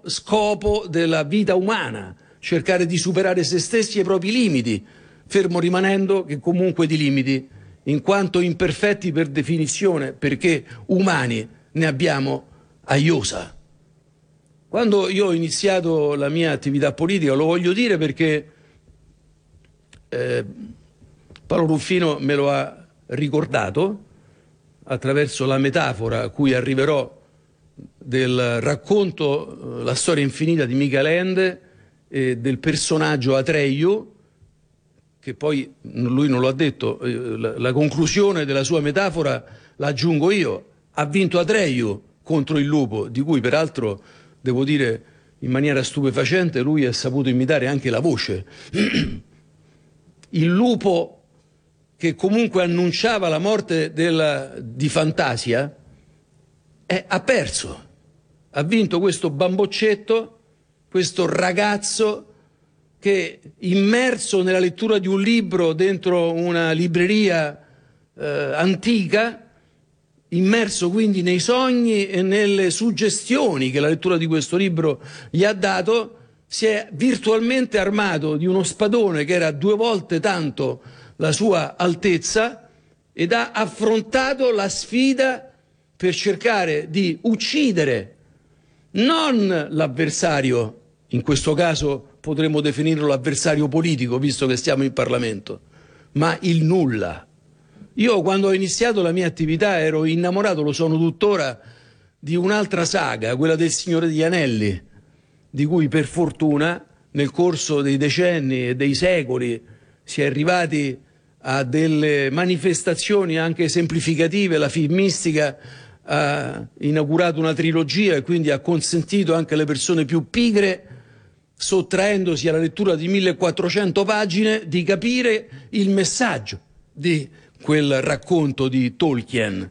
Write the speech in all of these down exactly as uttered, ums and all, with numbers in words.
scopo della vita umana, cercare di superare se stessi e i propri limiti, fermo rimanendo che comunque di limiti, in quanto imperfetti per definizione, perché umani ne abbiamo a iosa. Quando io ho iniziato la mia attività politica, lo voglio dire perché eh, Paolo Ruffino me lo ha ricordato attraverso la metafora a cui arriverò del racconto La storia infinita di Michael Ende e del personaggio Atreyu, che poi lui non lo ha detto, la, la conclusione della sua metafora la aggiungo io: ha vinto Atreyu contro il lupo, di cui peraltro devo dire in maniera stupefacente lui ha saputo imitare anche la voce. Il lupo, che comunque annunciava la morte della, di Fantasia, eh, ha perso. Ha vinto questo bamboccetto, questo ragazzo che, immerso nella lettura di un libro dentro una libreria eh, antica, immerso quindi nei sogni e nelle suggestioni che la lettura di questo libro gli ha dato, si è virtualmente armato di uno spadone che era due volte tanto la sua altezza ed ha affrontato la sfida per cercare di uccidere non l'avversario, in questo caso potremmo definirlo l'avversario politico, visto che stiamo in Parlamento, ma il nulla. Io quando ho iniziato la mia attività ero innamorato, lo sono tuttora, di un'altra saga, quella del Signore degli Anelli, di cui per fortuna nel corso dei decenni e dei secoli si è arrivati a delle manifestazioni anche esemplificative. La filmistica ha inaugurato una trilogia e quindi ha consentito anche alle persone più pigre, sottraendosi alla lettura di millequattrocento pagine, di capire il messaggio di quel racconto di Tolkien.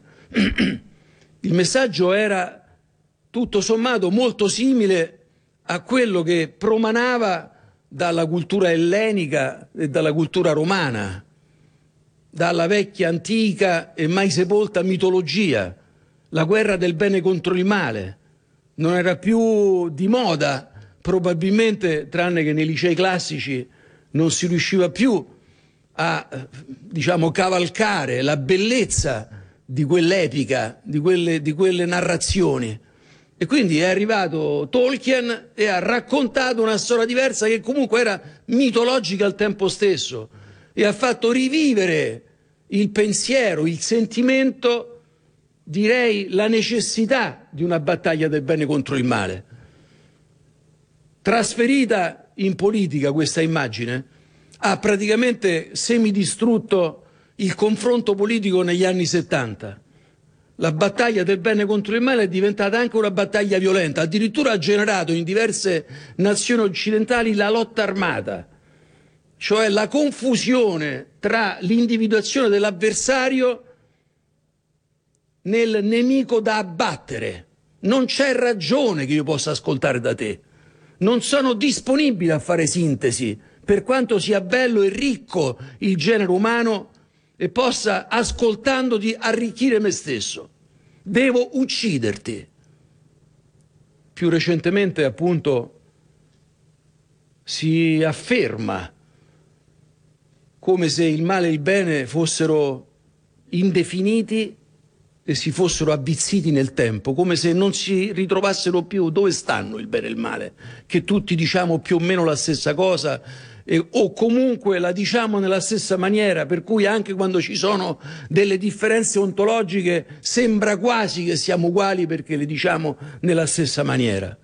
Il messaggio era tutto sommato molto simile a quello che promanava dalla cultura ellenica e dalla cultura romana, dalla vecchia, antica e mai sepolta mitologia. La guerra del bene contro il male non era più di moda, probabilmente, tranne che nei licei classici non si riusciva più a, diciamo, cavalcare la bellezza di quell'epica, di quelle, di quelle narrazioni. E quindi è arrivato Tolkien e ha raccontato una storia diversa che comunque era mitologica al tempo stesso e ha fatto rivivere il pensiero, il sentimento, direi la necessità di una battaglia del bene contro il male. Trasferita in politica questa immagine ha praticamente semidistrutto il confronto politico negli anni settanta. La battaglia del bene contro il male è diventata anche una battaglia violenta, addirittura ha generato in diverse nazioni occidentali la lotta armata, cioè la confusione tra l'individuazione dell'avversario nel nemico da abbattere. Non c'è ragione che io possa ascoltare da te, non sono disponibile a fare sintesi, per quanto sia bello e ricco il genere umano e possa, ascoltandoti, arricchire me stesso. Devo ucciderti. Più recentemente, appunto, si afferma come se il male e il bene fossero indefiniti e si fossero avvizziti nel tempo, come se non si ritrovassero più. Dove stanno il bene e il male? Che tutti diciamo più o meno la stessa cosa, eh, o comunque la diciamo nella stessa maniera, per cui anche quando ci sono delle differenze ontologiche sembra quasi che siamo uguali perché le diciamo nella stessa maniera.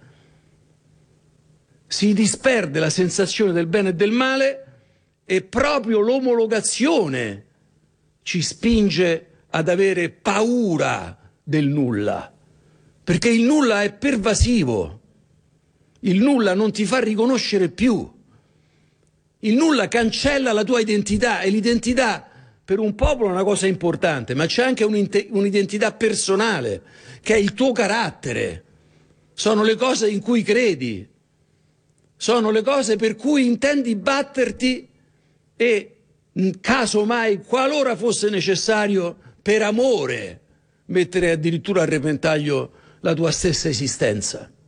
Si disperde la sensazione del bene e del male e proprio l'omologazione ci spinge ad avere paura del nulla, perché il nulla è pervasivo, il nulla non ti fa riconoscere più, il nulla cancella la tua identità e l'identità per un popolo è una cosa importante, ma c'è anche un'identità personale che è il tuo carattere, sono le cose in cui credi, sono le cose per cui intendi batterti e, casomai, qualora fosse necessario, per amore, mettere addirittura a repentaglio la tua stessa esistenza.